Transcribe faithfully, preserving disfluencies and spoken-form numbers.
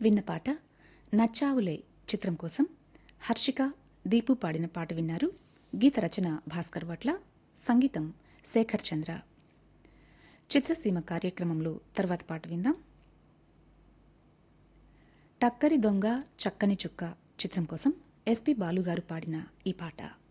విన్న పాట నచ్చావులే చిత్రం కోసం హర్షిక దీపు పాడిన పాట విన్నారు. గీత రచన భాస్కర్ వట్ల, సంగీతం శేఖర్ చంద్ర. చిత్రసీమ కార్యక్రమంలో తర్వాత పాట విందాం. టక్కరి దొంగ చక్కని చుక్క చిత్రం కోసం ఎస్పి బాలుగారు పాడిన ఈ పాట.